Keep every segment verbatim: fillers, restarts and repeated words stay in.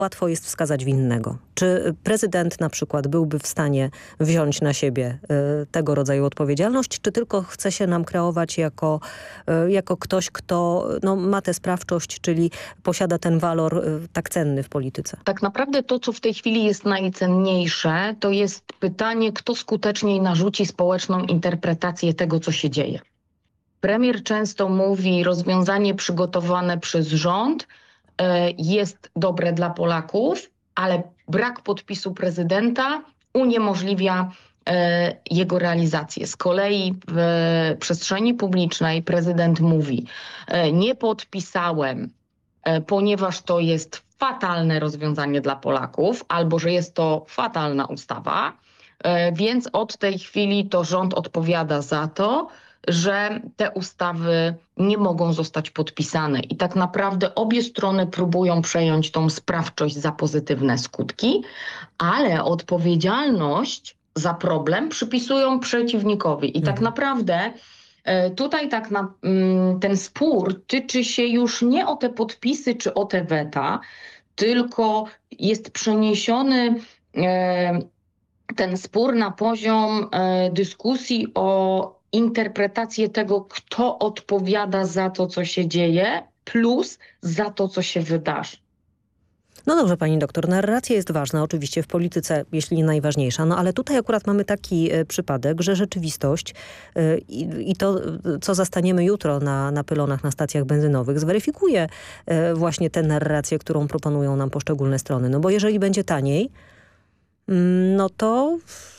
łatwo jest wskazać winnego. Czy prezydent na przykład byłby w stanie wziąć na siebie y, tego rodzaju odpowiedzialność, czy tylko chce się nam kreować jako, y, jako ktoś, kto no, ma tę sprawczość, czyli posiada ten walor y, tak cenny w polityce? Tak naprawdę to, co w tej chwili jest najcenniejsze, to jest pytanie, kto skuteczniej narzuci społeczną interpretację tego, co się dzieje. Premier często mówi, rozwiązanie przygotowane przez rząd jest dobre dla Polaków, ale brak podpisu prezydenta uniemożliwia jego realizację. Z kolei w przestrzeni publicznej prezydent mówi, nie podpisałem, ponieważ to jest fatalne rozwiązanie dla Polaków, albo że jest to fatalna ustawa, więc od tej chwili to rząd odpowiada za to, że te ustawy nie mogą zostać podpisane. I tak naprawdę obie strony próbują przejąć tą sprawczość za pozytywne skutki, ale odpowiedzialność za problem przypisują przeciwnikowi. I tak naprawdę tutaj tak na, ten spór tyczy się już nie o te podpisy czy o te weta, tylko jest przeniesiony ten spór na poziom dyskusji o interpretację tego, kto odpowiada za to, co się dzieje, plus za to, co się wydarzy. No dobrze, pani doktor, narracja jest ważna oczywiście w polityce, jeśli nie najważniejsza, no ale tutaj akurat mamy taki y, przypadek, że rzeczywistość y, i to, co zastaniemy jutro na, na pylonach, na stacjach benzynowych, zweryfikuje y, właśnie tę narrację, którą proponują nam poszczególne strony. No bo jeżeli będzie taniej, y, no to...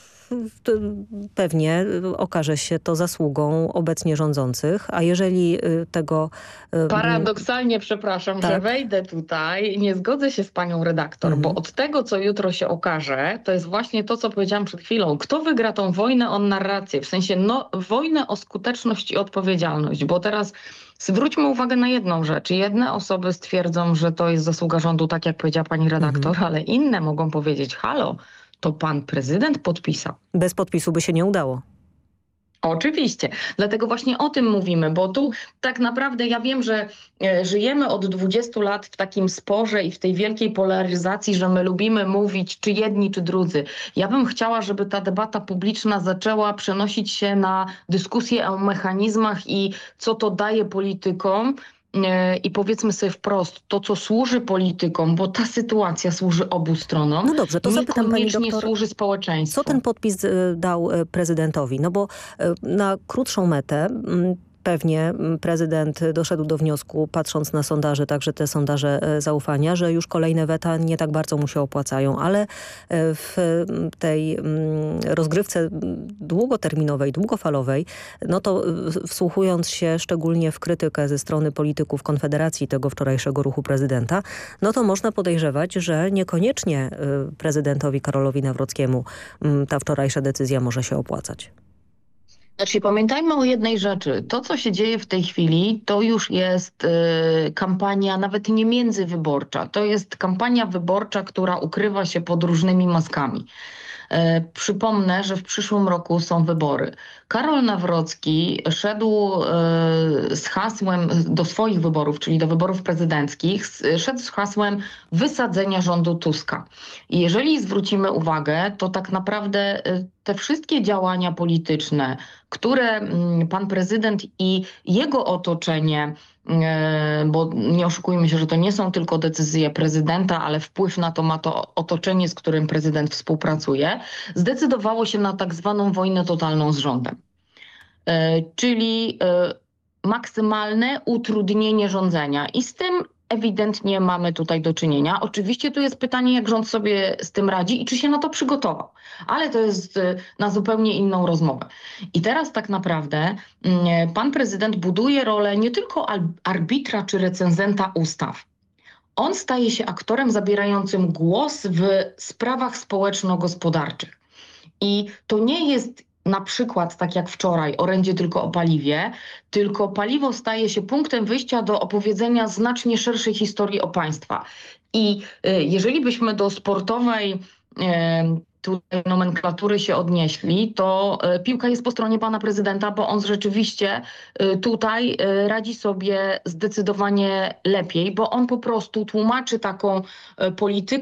pewnie okaże się to zasługą obecnie rządzących, a jeżeli tego... Paradoksalnie, przepraszam, tak, że wejdę tutaj, nie zgodzę się z panią redaktor, mhm. bo od tego, co jutro się okaże, to jest właśnie to, co powiedziałam przed chwilą. Kto wygra tą wojnę o narrację? W sensie no, wojnę o skuteczność i odpowiedzialność, bo teraz zwróćmy uwagę na jedną rzecz. Jedne osoby stwierdzą, że to jest zasługa rządu, tak jak powiedziała pani redaktor, mhm. ale inne mogą powiedzieć, halo, to pan prezydent podpisał. Bez podpisu by się nie udało. Oczywiście. Dlatego właśnie o tym mówimy, bo tu tak naprawdę ja wiem, że e, żyjemy od dwudziestu lat w takim sporze i w tej wielkiej polaryzacji, że my lubimy mówić czy jedni, czy drudzy. Ja bym chciała, żeby ta debata publiczna zaczęła przenosić się na dyskusję o mechanizmach i co to daje politykom. I powiedzmy sobie wprost, to co służy politykom, bo ta sytuacja służy obu stronom, no dobrze, to zapytam pani doktor, służy społeczeństwu. Co ten podpis dał prezydentowi? No bo na krótszą metę pewnie prezydent doszedł do wniosku, patrząc na sondaże, także te sondaże zaufania, że już kolejne weta nie tak bardzo mu się opłacają, ale w tej rozgrywce długoterminowej, długofalowej, no to wsłuchując się szczególnie w krytykę ze strony polityków Konfederacji tego wczorajszego ruchu prezydenta, no to można podejrzewać, że niekoniecznie prezydentowi Karolowi Nawrockiemu ta wczorajsza decyzja może się opłacać. Znaczy, pamiętajmy o jednej rzeczy. To, co się dzieje w tej chwili, to już jest y, kampania nawet nie międzywyborcza. To jest kampania wyborcza, która ukrywa się pod różnymi maskami. E, przypomnę, że w przyszłym roku są wybory. Karol Nawrocki szedł e, z hasłem do swoich wyborów, czyli do wyborów prezydenckich, szedł z hasłem wysadzenia rządu Tuska. I jeżeli zwrócimy uwagę, to tak naprawdę e, te wszystkie działania polityczne, które m, pan prezydent i jego otoczenie, bo nie oszukujmy się, że to nie są tylko decyzje prezydenta, ale wpływ na to ma to otoczenie, z którym prezydent współpracuje, zdecydowało się na tak zwaną wojnę totalną z rządem. Czyli maksymalne utrudnienie rządzenia i z tym ewidentnie mamy tutaj do czynienia. Oczywiście tu jest pytanie, jak rząd sobie z tym radzi i czy się na to przygotował. Ale to jest na zupełnie inną rozmowę. I teraz tak naprawdę pan prezydent buduje rolę nie tylko arbitra czy recenzenta ustaw. On staje się aktorem zabierającym głos w sprawach społeczno-gospodarczych. I to nie jest na przykład, tak jak wczoraj, orędzie tylko o paliwie, tylko paliwo staje się punktem wyjścia do opowiedzenia znacznie szerszej historii o państwa. I y, jeżeli byśmy do sportowej y, tutaj nomenklatury się odnieśli, to e, piłka jest po stronie pana prezydenta, bo on rzeczywiście e, tutaj e, radzi sobie zdecydowanie lepiej, bo on po prostu tłumaczy taką e, politykę